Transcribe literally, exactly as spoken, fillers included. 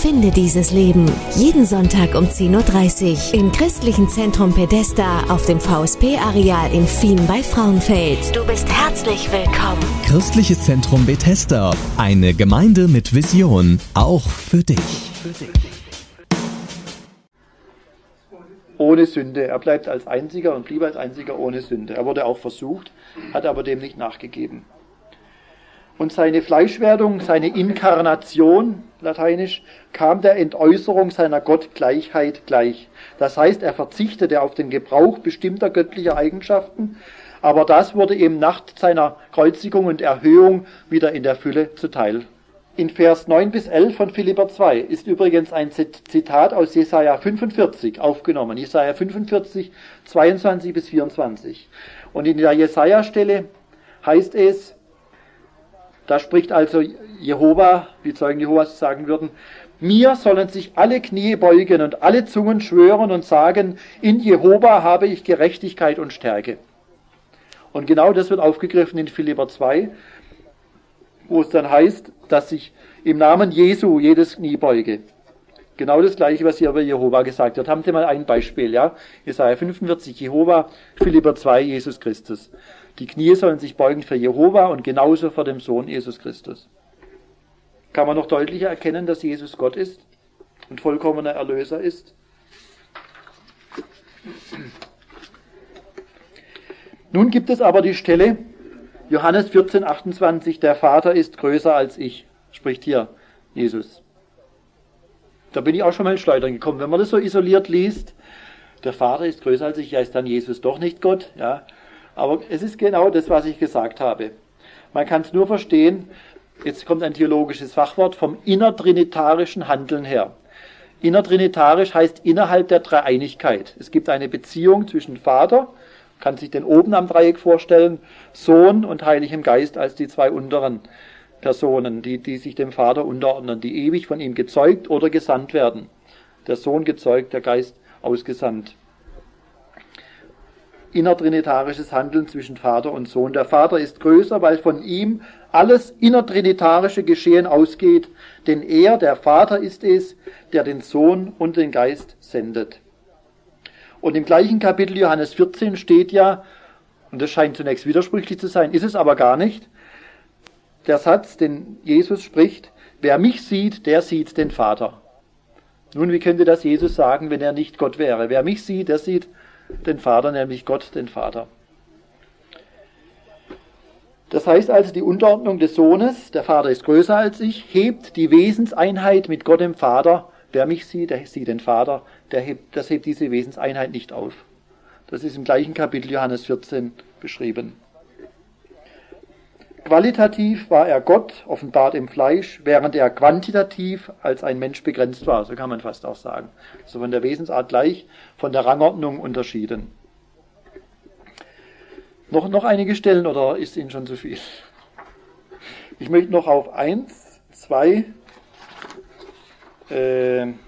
Finde dieses Leben. Jeden Sonntag um zehn Uhr dreißig im Christlichen Zentrum Bethesda auf dem V S P-Areal in Fien bei Frauenfeld. Du bist herzlich willkommen. Christliches Zentrum Bethesda. Eine Gemeinde mit Vision. Auch für dich. Ohne Sünde. Er bleibt als Einziger und blieb als Einziger ohne Sünde. Er wurde auch versucht, hat aber dem nicht nachgegeben. Und seine Fleischwerdung, seine Inkarnation, lateinisch, kam der Entäußerung seiner Gottgleichheit gleich. Das heißt, er verzichtete auf den Gebrauch bestimmter göttlicher Eigenschaften, aber das wurde ihm nach seiner Kreuzigung und Erhöhung wieder in der Fülle zuteil. In Vers neun bis elf von Philipper zwei ist übrigens ein Zitat aus Jesaja fünfundvierzig aufgenommen. Jesaja fünfundvierzig, zweiundzwanzig bis vierundzwanzig. Und in der Jesaja-Stelle heißt es, da spricht also Jehova, wie Zeugen Jehovas sagen würden, mir sollen sich alle Knie beugen und alle Zungen schwören und sagen, in Jehova habe ich Gerechtigkeit und Stärke. Und genau das wird aufgegriffen in Philipper zwei, wo es dann heißt, dass sich im Namen Jesu jedes Knie beuge. Genau das Gleiche, was hier über Jehova gesagt wird. Haben Sie mal ein Beispiel, ja? Jesaja fünfundvierzig, Jehova, Philipper zwei, Jesus Christus. Die Knie sollen sich beugen für Jehova und genauso vor dem Sohn Jesus Christus. Kann man noch deutlicher erkennen, dass Jesus Gott ist und vollkommener Erlöser ist? Nun gibt es aber die Stelle, Johannes vierzehn, achtundzwanzig, der Vater ist größer als ich, spricht hier Jesus. Da bin ich auch schon mal in Schleudern gekommen. Wenn man das so isoliert liest, der Vater ist größer als ich, ja, ist dann Jesus doch nicht Gott, ja. Aber es ist genau das, was ich gesagt habe. Man kann es nur verstehen, jetzt kommt ein theologisches Fachwort, vom innertrinitarischen Handeln her. Innertrinitarisch heißt innerhalb der Dreieinigkeit. Es gibt eine Beziehung zwischen Vater, kann sich den oben am Dreieck vorstellen, Sohn und Heiligem Geist als die zwei unteren Personen, die, die sich dem Vater unterordnen, die ewig von ihm gezeugt oder gesandt werden. Der Sohn gezeugt, der Geist ausgesandt. Innertrinitarisches Handeln zwischen Vater und Sohn. Der Vater ist größer, weil von ihm alles innertrinitarische Geschehen ausgeht, denn er, der Vater, ist es, der den Sohn und den Geist sendet. Und im gleichen Kapitel Johannes vierzehn steht ja, und das scheint zunächst widersprüchlich zu sein, ist es aber gar nicht, der Satz, den Jesus spricht, wer mich sieht, der sieht den Vater. Nun, wie könnte das Jesus sagen, wenn er nicht Gott wäre? Wer mich sieht, der sieht den Vater, nämlich Gott, den Vater. Das heißt also, die Unterordnung des Sohnes, der Vater ist größer als ich, hebt die Wesenseinheit mit Gott dem Vater. Wer mich sieht, der sieht den Vater, der hebt, das hebt diese Wesenseinheit nicht auf. Das ist im gleichen Kapitel Johannes vierzehn beschrieben. Qualitativ war er Gott, offenbart im Fleisch, während er quantitativ als ein Mensch begrenzt war, so kann man fast auch sagen. Also von der Wesensart gleich, von der Rangordnung unterschieden. Noch, noch einige Stellen oder ist Ihnen schon zu viel? Ich möchte noch auf eins, zwei, äh,